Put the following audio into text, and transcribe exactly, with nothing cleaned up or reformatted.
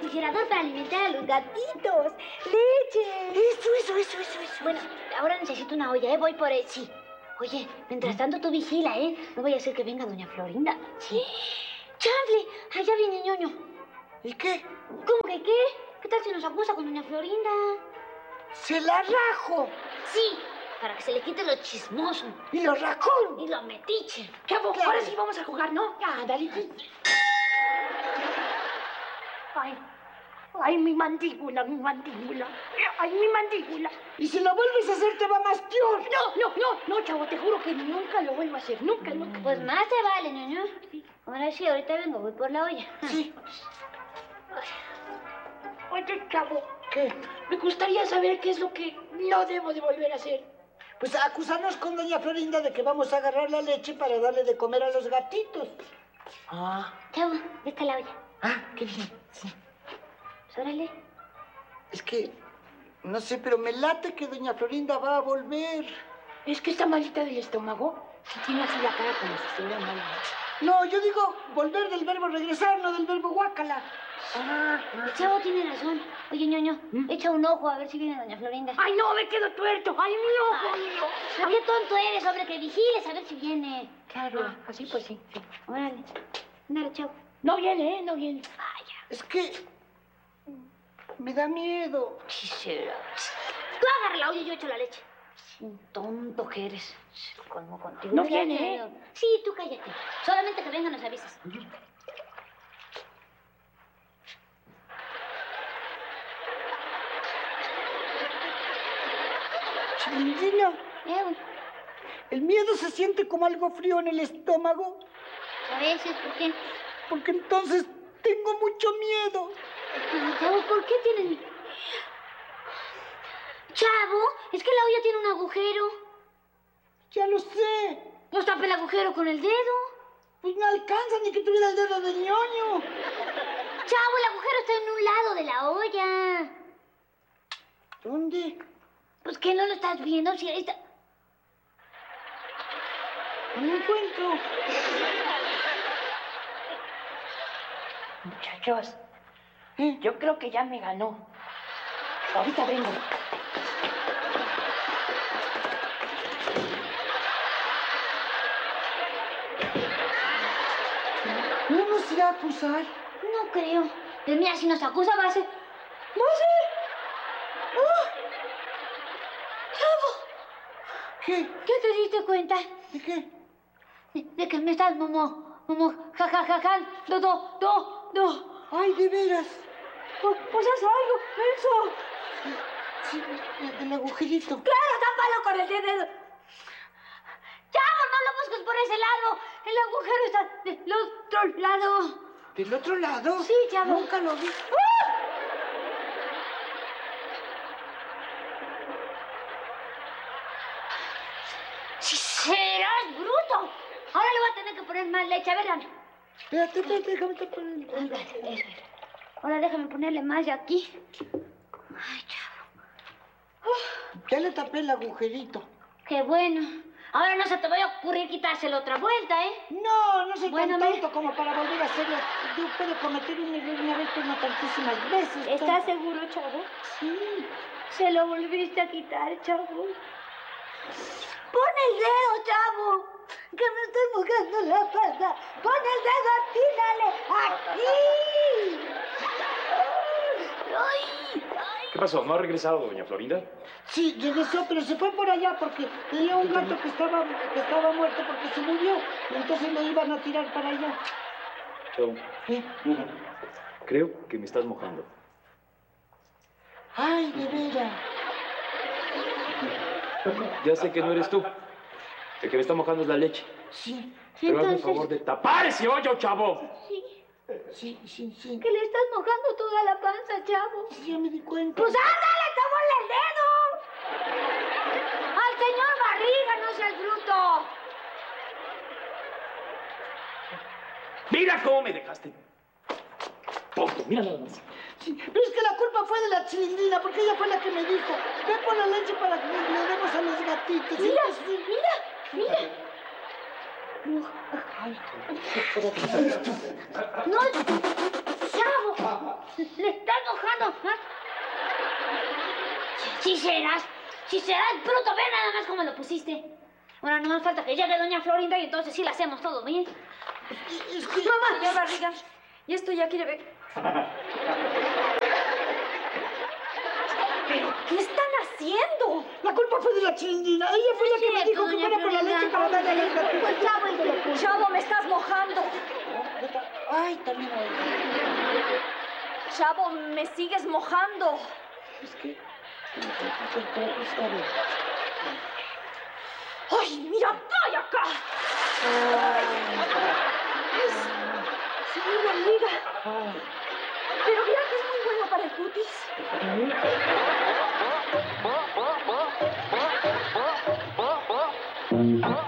refrigerador para alimentar a los gatitos. ¡Leche! Eso, eso, eso, eso, eso. Bueno, ahora necesito una olla, ¿eh? Voy por él. Sí. Oye, mientras tanto tú vigila, ¿eh? No vaya a ser que venga doña Florinda. Sí. ¡Chanfle! Allá viene ñoño. ¿Y qué? ¿Cómo que qué? ¿Qué tal si nos acusa con doña Florinda? ¡Se la rajo! Sí, para que se le quite lo chismoso. ¡Y lo racón! Y lo metiche. Chavo, Claro. ahora sí vamos a jugar, ¿no? Ya, dale. Ay, ay, mi mandíbula, mi mandíbula. Ay, mi mandíbula. Y si lo vuelves a hacer te va más peor. No, no, no, no, chavo, te juro que nunca lo vuelvo a hacer. Nunca, nunca. Pues más te vale, ñoño. Ahora sí, ahorita vengo, voy por la olla. Sí. Oye, chavo, ¿Qué? me gustaría saber qué es lo que no debo de volver a hacer. Pues acusarnos con doña Florinda de que vamos a agarrar la leche para darle de comer a los gatitos. Ah. Chavo, esta la olla. Ah, qué bien. Sí. Pues órale. Es que, no sé, pero me late que doña Florinda va a volver. Es que está malita del estómago. Tiene así la cara como si estuviera mal. No, yo digo volver del verbo regresar, no del verbo guácala. Ah, El chavo tiene razón. Oye, ñoño, echa un ojo a ver si viene doña Florinda. ay, no, me quedo tuerto. Ay, mi ojo, mi ojo. ¿A qué tonto eres, hombre? Que vigiles a ver si viene. Claro, así pues sí. sí. Órale. Dale, chavo. No viene, ¿eh? No viene. Vaya. Es que me da miedo. Quisiera. Tú agarra la olla y yo echo la leche. Un tonto que eres. Colmo contigo. No Ya, viene, ya, ¿eh? ya. Sí, tú cállate. Solamente que venga nos avisas. Chilindrina, Eh, el miedo se siente como algo frío en el estómago, a veces, ¿por qué? porque entonces tengo mucho miedo. Ay, Chavo, ¿por qué tienes...? Chavo, es que la olla tiene un agujero. Ya lo sé. Pues tapa el agujero con el dedo. Pues no alcanza ni que tuviera el dedo de ñoño. Chavo, el agujero está en un lado de la olla. ¿Dónde? Pues que no lo estás viendo, si ahí está... No lo encuentro. Muchachos, ¿Eh? yo creo que ya me ganó. Ahorita vengo. ¿No nos irá a acusar? No creo. Pues mira, si nos acusa va a ser... ¡Va a ser! ¡Ah! ¡Chavo! ¿Qué? ¿Qué te diste cuenta? ¿De qué? De, de que me estás momo, momo, ja, ja, ja, ja, do, do, do, do. ¡Ay, de veras! Pues, pues haz algo, eso. Sí, el agujerito. Claro, tápalo con el dedo. ¡Chavo, no lo busques por ese lado! El agujero está del otro lado. ¿Del otro lado? Sí, chavo. Nunca lo vi. ¡Si serás bruto! Ahora le voy a tener que poner más leche. A ver, dame. Espérate, espérate, déjame tapar el... Ándale, eso es. Ahora déjame ponerle más de aquí. Ay, chavo. Ya le tapé el agujerito. Qué bueno. Ahora no se te vaya a ocurrir quitárselo otra vuelta, ¿eh? No, no soy Bueno, tan mira. tonto como para volver a hacerlo. Yo puedo cometer un error una vez, pero no tantísimas veces. ¿Estás seguro, chavo? Sí. Se lo volviste a quitar, chavo. ¡Pon el dedo, chavo! ¡Que me estoy mojando la pata! ¡Pon el dedo, atínale! ¡Aquí! ¡Ay! ¿Qué pasó? ¿No ha regresado doña Florinda? Sí, regresó, pero se fue por allá porque tenía un gato que estaba, que estaba muerto porque se murió. Y entonces lo iban a tirar para allá. Chau. ¿Eh? Creo que me estás mojando. Ay, de veras. Ya sé que no eres tú. El que me está mojando es la leche. Sí, Pero hazme el Entonces- favor de tapar ese hoyo, chavo. Sí, sí, sí, sí. que le estás mojando toda la panza, chavo. Sí, ya me di cuenta. ¡Pues ándale, tómale el dedo! ¡Al señor Barriga, no seas bruto! Mira cómo me dejaste. Tonto, mira nada más. Sí, pero es que la culpa fue de la Chilindrina, porque ella fue la que me dijo, ve por la leche para que le demos a los gatitos. Mira, Entonces, mira, mira. No, chavo. Le estás mojando. ¿Ah? Sí serás. Sí serás bruto. Ve nada más cómo lo pusiste. Ahora no más falta que llegue doña Florinda y entonces sí la hacemos todo bien. Es que... Mamá, señor Barriga, y esto ya quiere ver. ¿Pero qué están haciendo? La culpa fue de la chilindrina. Ella fue la que me dijo que doña fuera por la Florinda. leche para darle a la hija. Pues Chavo, Chavo, me estás mojando. Ay, también. Chavo, me sigues mojando. Es que... Pero está bien. ¡Ay, mira, voy acá! Es... Señor Barriga. Pero mira que es muy bueno para el cutis.